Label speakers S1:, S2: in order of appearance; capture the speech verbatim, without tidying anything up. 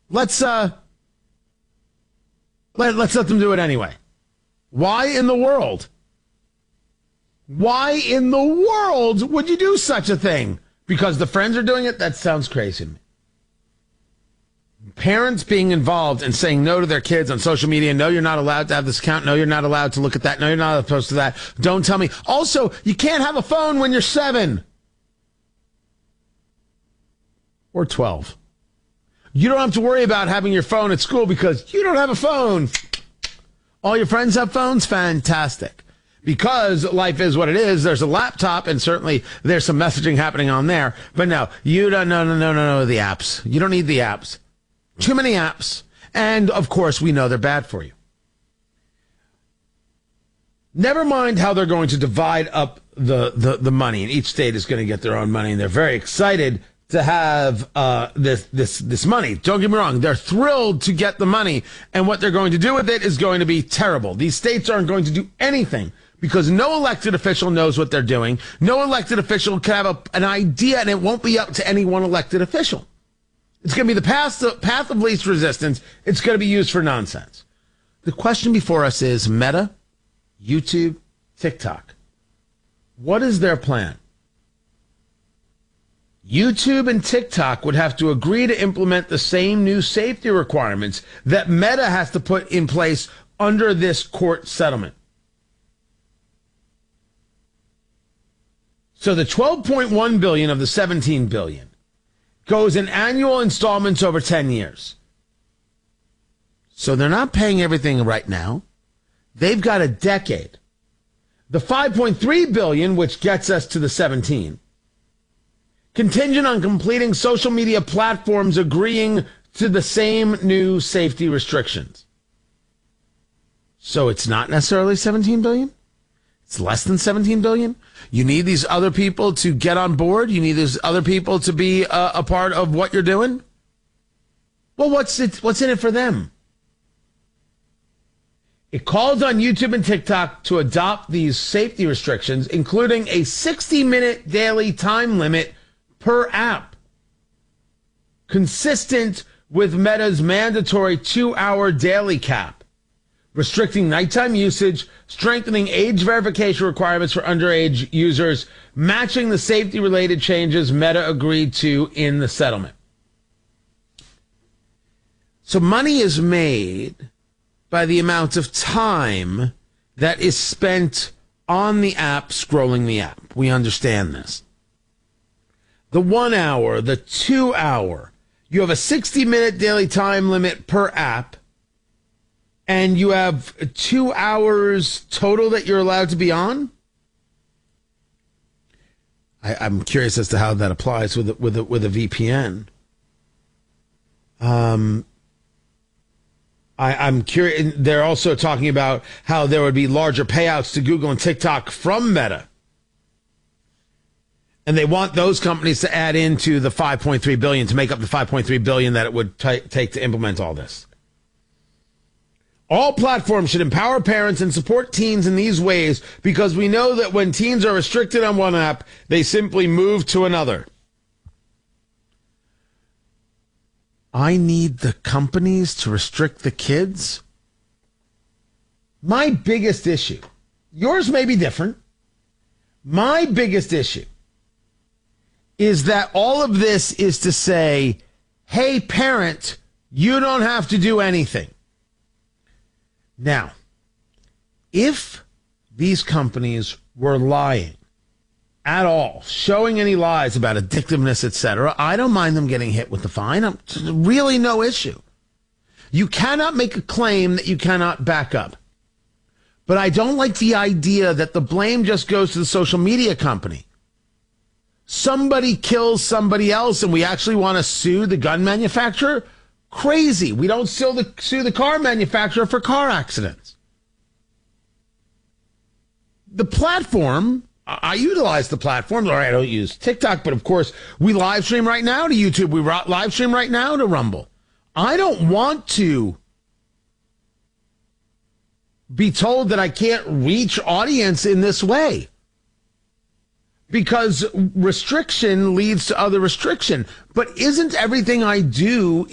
S1: Let's uh let, let's let them do it anyway. Why in the world? Why in the world would you do such a thing? Because the friends are doing it? That sounds crazy to me. Parents being involved and saying no to their kids on social media. No, you're not allowed to have this account. No, you're not allowed to look at that. No, you're not supposed to that. Don't tell me. Also, you can't have a phone when you're seven. Or twelve. You don't have to worry about having your phone at school because you don't have a phone. All your friends have phones? Fantastic. Because life is what it is. There's a laptop, and certainly there's some messaging happening on there. But no, you don't, no, no, no, no, no, the apps. You don't need the apps. Too many apps. And, of course, we know they're bad for you. Never mind how they're going to divide up the, the, the money, and each state is going to get their own money, and they're very excited to have uh, this this this money. Don't get me wrong. They're thrilled to get the money, and what they're going to do with it is going to be terrible. These states aren't going to do anything because no elected official knows what they're doing. No elected official can have a, an idea, and it won't be up to any one elected official. It's going to be the path, the path of least resistance. It's going to be used for nonsense. The question before us is Meta, YouTube, TikTok. What is their plan? YouTube and TikTok would have to agree to implement the same new safety requirements that Meta has to put in place under this court settlement. So the twelve point one billion dollars of the seventeen billion dollars goes in annual installments over ten years. So they're not paying everything right now. They've got a decade. The five point three billion dollars, which gets us to the seventeen, contingent on completing social media platforms agreeing to the same new safety restrictions. So it's not necessarily seventeen billion dollars. It's less than seventeen billion dollars. You need these other people to get on board. You need these other people to be a, a part of what you're doing. Well, what's it, what's in it for them? It calls on YouTube and TikTok to adopt these safety restrictions, including a sixty-minute daily time limit per app, consistent with Meta's mandatory two-hour daily cap, restricting nighttime usage, strengthening age verification requirements for underage users, matching the safety-related changes Meta agreed to in the settlement. So money is made by the amount of time that is spent on the app, scrolling the app. We understand this. The one hour, the two hour, you have a sixty minute daily time limit per app, and you have two hours total that you're allowed to be on. I, I'm curious as to how that applies with a, with a, with a V P N. Um, I, I'm curious. They're also talking about how there would be larger payouts to Google and TikTok from Meta. And they want those companies to add into the five point three billion dollars to make up the five point three billion dollars that it would t- take to implement all this. All platforms should empower parents and support teens in these ways because we know that when teens are restricted on one app, they simply move to another. I need the companies to restrict the kids? My biggest issue, yours may be different. My biggest issue is that all of this is to say, hey, parent, you don't have to do anything. Now, if these companies were lying at all, showing any lies about addictiveness, et cetera, I don't mind them getting hit with the fine. I'm, really no issue. You cannot make a claim that you cannot back up. But I don't like the idea that the blame just goes to the social media company. Somebody kills somebody else and we actually want to sue the gun manufacturer? Crazy. We don't sue the, sue the car manufacturer for car accidents. The platform, I utilize the platform. All right, I don't use TikTok, but of course, we live stream right now to YouTube. We live stream right now to Rumble. I don't want to be told that I can't reach audience in this way. Because restriction leads to other restriction. But isn't everything I do